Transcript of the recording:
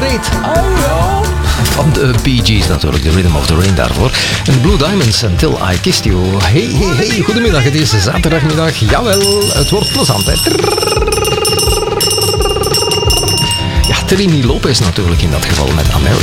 Wait, van de Bee Gees natuurlijk, The Rhythm of the Rain daarvoor. En Blue Diamonds, Until I Kissed You. Hey, goedemiddag, het is zaterdagmiddag. Jawel, het wordt plezant, hè. Ja, Trini Lopez natuurlijk in dat geval met America.